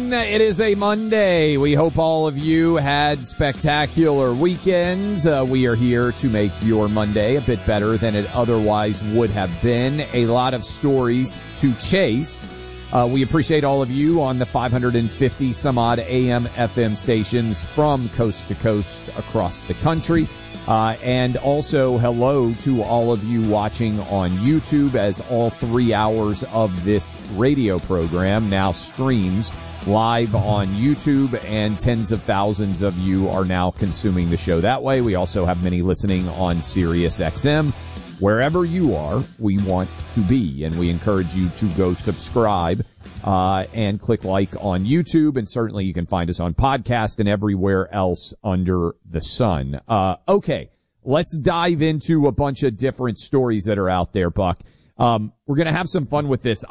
everyone. It is a Monday. We hope all of you had spectacular weekends. We are here to make your Monday a bit better than it otherwise would have been. A lot of stories to chase. We appreciate all of you on the 550 some odd AM FM stations from coast to coast across the country. And also hello to all of you watching on YouTube, as all 3 hours of this radio program now streams live on YouTube, and tens of thousands of you are now consuming the show that way. We also have many listening on Sirius XM. Wherever you are, we want to be, and we encourage you to go subscribe and click like on YouTube, and certainly you can find us on podcast and everywhere else under the sun. Okay, let's dive into a bunch of different stories that are out there, Buck. We're going to have some fun with this.